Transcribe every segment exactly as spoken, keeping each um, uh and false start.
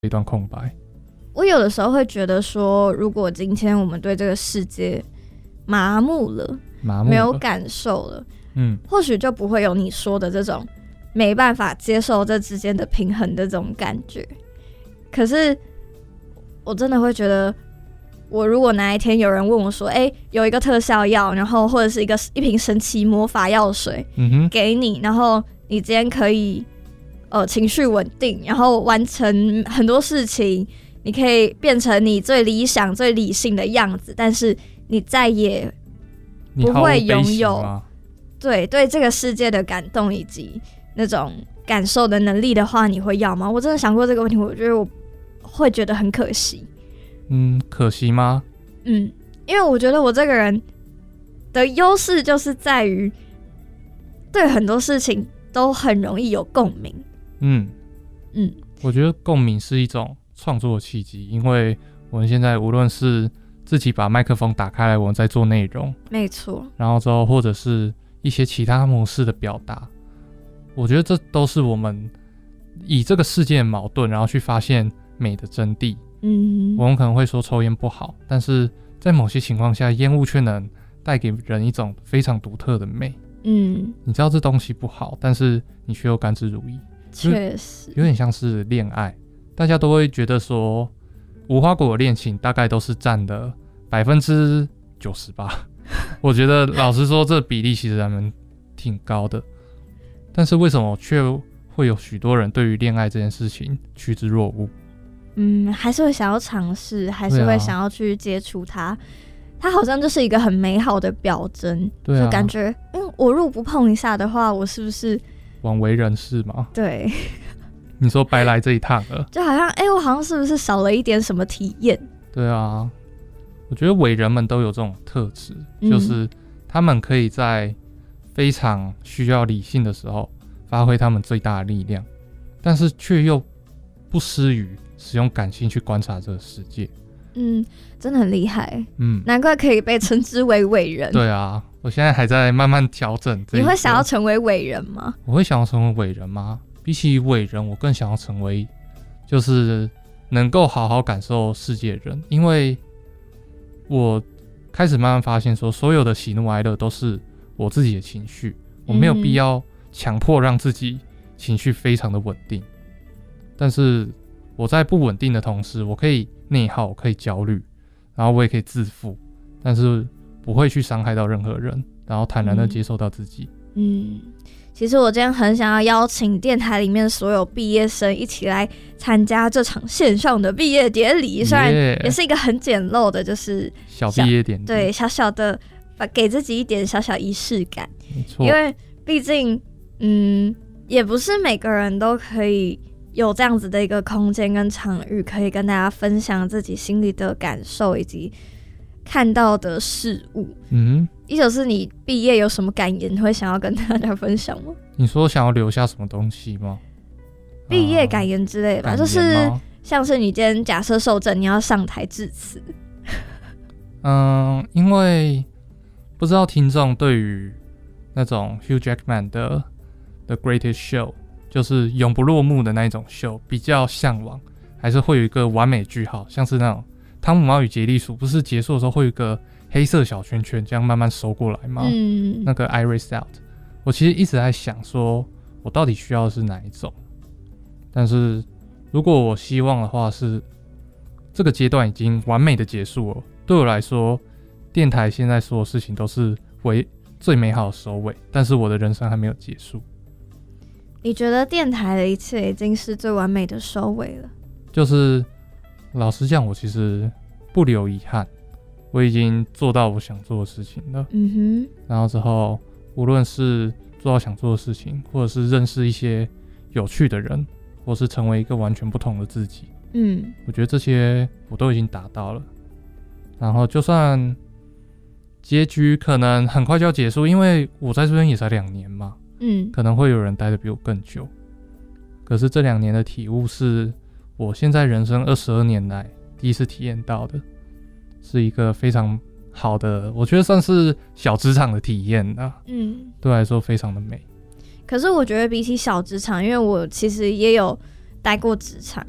一段空白。 我有的时候会觉得说，如果今天我们对这个世界麻木了， 麻木了没有感受了， 嗯， 或许就不会有你说的这种没办法接受这之间的平衡的这种感觉。可是我真的会觉得，我如果哪一天有人问我说，哎、欸，有一个特效药，然后或者是一个一瓶神奇魔法药水、嗯、给你，然后你今天可以呃情绪稳定，然后完成很多事情，你可以变成你最理想最理性的样子，但是你再也不会拥有对对这个世界的感动以及那种感受的能力的话，你会要吗？我真的想过这个问题，我觉得我会觉得很可惜。 嗯，可惜吗？ 嗯，因为我觉得我这个人的优势就是在于对很多事情都很容易有共鸣。 嗯嗯，我觉得共鸣是一种创作的契机，因为我们现在无论是自己把麦克风打开来，我们在做内容， 没错， 然后之后或者是一些其他模式的表达，我觉得这都是我们以这个世界的矛盾，然后去发现美的真谛。嗯，我们可能会说抽烟不好，但是在某些情况下，烟雾却能带给人一种非常独特的美。嗯，你知道这东西不好，但是你却又甘之如饴。 确实， 有点像是恋爱，大家都会觉得说，无花果的恋情大概都是占的百分之九十吧。我觉得老实说，这比例其实还蛮挺高的。但是为什么却会有许多人对于恋爱这件事情趋之若鹜？ 嗯，还是会想要尝试，还是会想要去接触它。它好像就是一个很美好的表征，对啊，就感觉，嗯，我如果不碰一下的话，我是不是枉为人世嘛？ 对， 你说白来这一趟了， 就好像，哎、欸，我好像是不是少了一点什么体验？ 对啊，我觉得伟人们都有这种特质，嗯，就是他们可以在非常需要理性的时候发挥他们最大的力量，但是却又不失于使用感性去观察这个世界。嗯， 真的很厉害。嗯，难怪可以被称之为伟人。 对啊，我现在还在慢慢调整。 你会想要成为伟人吗？ 我会想要成为伟人吗？比起伟人，我更想要成为就是能够好好感受世界的人，因为我开始慢慢发现说，所有的喜怒哀乐都是我自己的情绪，我没有必要强迫让自己情绪非常的稳定，但是我在不稳定的同时，我可以内耗，我可以焦虑，然后我也可以自负，但是不会去伤害到任何人，然后坦然的接受到自己。嗯， 嗯，其实我今天很想要邀请电台里面所有毕业生一起来参加这场线上的毕业典礼，虽然也是一个很简陋的，就是小毕业典礼， 对，小小的给自己一点小小仪式感。 没错， 因为毕竟，嗯，也不是每个人都可以有这样子的一个空间跟场域，可以跟大家分享自己心里的感受以及看到的事物。嗯，一九是你毕业有什么感言会想要跟大家分享吗？ 你说想要留下什么东西吗？ 毕业感言之类的吧，啊，就是像是你今天假设受证，你要上台致辞。 嗯，因为不知道听众对于那种 Hugh Jackman 的 The Greatest Show，就是永不落幕的那一种秀比较向往，还是会有一个完美句号，像是那种汤姆猫与杰利鼠不是结束的时候会有一个黑色小圈圈这样慢慢收过来吗？嗯，那个 Iris Out， 我其实一直在想说我到底需要的是哪一种，但是如果我希望的话是这个阶段已经完美的结束了，对我来说电台现在所有事情都是为最美好的收尾，但是我的人生还没有结束。 你觉得电台的一切已经是最完美的收尾了？就是老实讲，我其实不留遗憾，我已经做到我想做的事情了。嗯哼。然后之后，无论是做到想做的事情，或者是认识一些有趣的人，或是成为一个完全不同的自己，嗯，我觉得这些我都已经达到了。然后，就算结局可能很快就要结束，因为我在这边也才两年嘛。嗯，可能会有人待得比我更久，可是这两年的体悟是我现在人生二十二年来第一次体验到的，是一个非常好的，我觉得算是小职场的体验啊。嗯，对我来说非常的美。 可是我觉得比起小职场，因为我其实也有待过职场，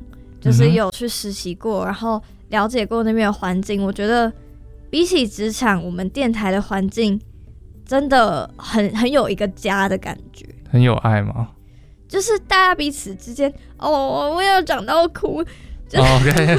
就是有去实习过，然后了解过那边的环境，我觉得比起职场，我们电台的环境真的很很有一个家的感觉， 很有爱吗？ 就是大家彼此之间，哦，我要讲到哭，就是、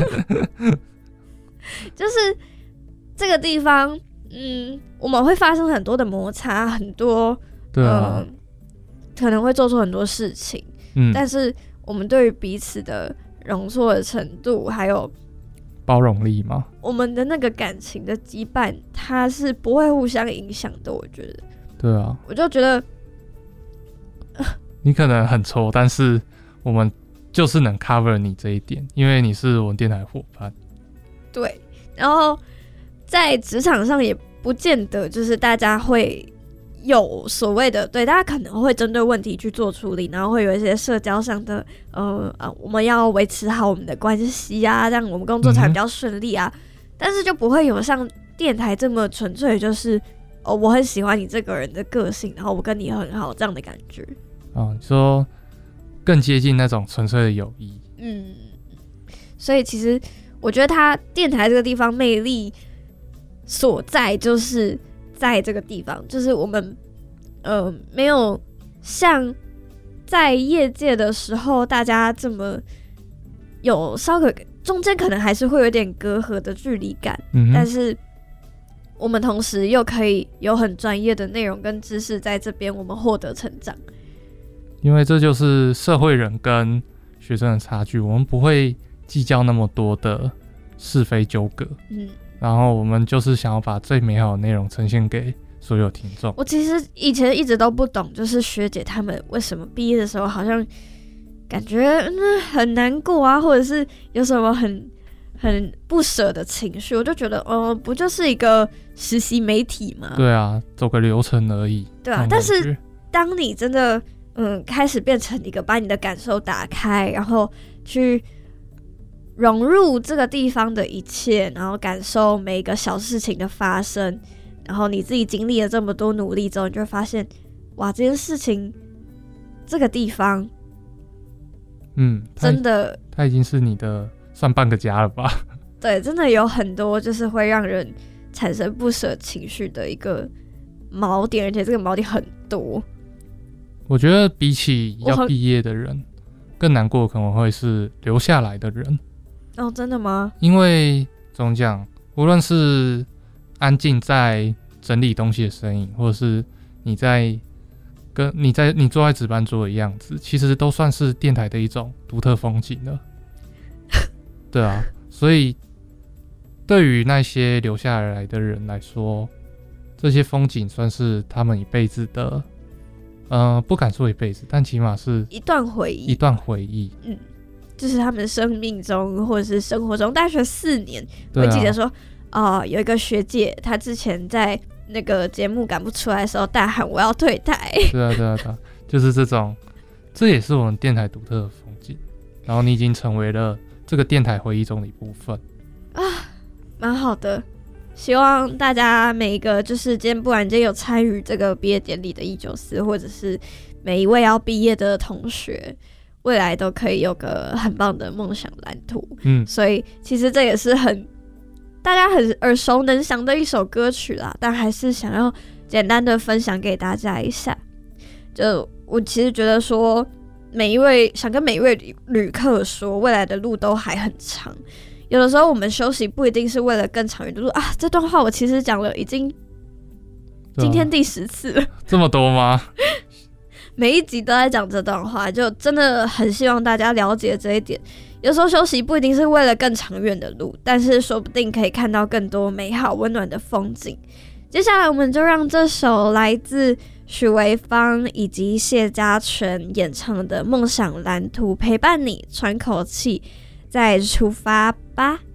OK， 就是这个地方，嗯，我们会发生很多的摩擦，很多， 对啊、 呃，可能会做出很多事情，嗯，但是我们对于彼此的容错的程度，还有包容力吗？ 我们的那个感情的羁绊，它是不会互相影响的。我觉得， 对啊， 我就觉得。 你可能很挫，但是我们就是能 cover 你这一点，因为你是我们电台伙伴。 对，然后在职场上也不见得就是大家会有所谓的，对，大家可能会针对问题去做处理，然后会有一些社交上的，呃啊，我们要维持好我们的关系啊，这样我们工作才比较顺利啊、嗯。但是就不会有像电台这么纯粹，就是哦，我很喜欢你这个人的个性，然后我跟你很好这样的感觉。 哦，你说更接近那种纯粹的友谊。 嗯，所以其实我觉得它电台这个地方魅力所在，就是在这个地方，就是我们呃没有像在业界的时候大家这么有稍微中间可能还是会有点隔阂的距离感、嗯，但是我们同时又可以有很专业的内容跟知识在这边，我们获得成长。 因为这就是社会人跟学生的差距，我们不会计较那么多的是非纠葛，嗯，然后我们就是想要把最美好的内容呈现给所有听众。 我其实以前一直都不懂，就是学姐他们为什么毕业的时候好像感觉、嗯、很难过啊，或者是有什么很很不舍的情绪，我就觉得，哦、呃，不就是一个实习媒体吗？ 对啊，走个流程而已。 对啊，但是当你真的嗯，开始变成一个把你的感受打开，然后去融入这个地方的一切，然后感受每一个小事情的发生，然后你自己经历了这么多努力之后，你就会发现，哇，这件事情，这个地方， 嗯， 真的， 它已经是你的算半个家了吧？ 对，真的有很多就是会让人产生不舍情绪的一个锚点，而且这个锚点很多。 我觉得比起要毕业的人，更难过可能会是留下来的人。 哦，真的吗？ 因为怎么讲，无论是安静在整理东西的声音，或者是你在跟你在你坐在值班桌的样子，其实都算是电台的一种独特风景了。对啊，所以对于那些留下来的人来说，这些风景算是他们一辈子的。呃，不敢说一辈子，但起码是一段回忆， 一段回忆。 嗯，就是他们生命中或者是生活中，大学四年，我记得说，啊、呃，有一个学姐，她之前在那个节目赶不出来的时候，大喊我要退台。 对啊，对啊，对啊，就是这种，这也是我们电台独特的风景。然后你已经成为了这个电台回忆中的一部分啊，蛮好的。希望大家每一个就是今天不管今天有参与这个毕业典礼的一九四，或者是每一位要毕业的同学，未来都可以有个很棒的梦想蓝图。嗯，所以其实这也是很大家很耳熟能详的一首歌曲啦，但还是想要简单的分享给大家一下。就我其实觉得说，每一位想跟每一位旅客说，未来的路都还很长。有的时候我们休息不一定是为了更长远的路啊，这段话我其实讲了已经今天第十次了， 这么多吗？ 每一集都在讲这段话，就真的很希望大家了解这一点。有时候休息不一定是为了更长远的路，但是说不定可以看到更多美好温暖的风景。接下来我们就让这首来自许维芳以及谢家全演唱的《梦想蓝图》陪伴你喘口气再出发吧。